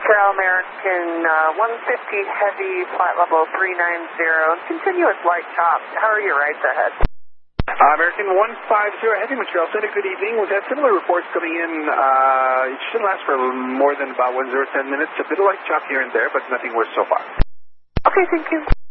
Carol American 150 heavy, flight level 390, continuous light chop. How are your rides ahead? American 150 heavy, Montreal Center, good evening. We've had similar reports coming in. It shouldn't last for more than about 10 minutes. A bit of light chop here and there, but nothing worse so far. Okay, thank you.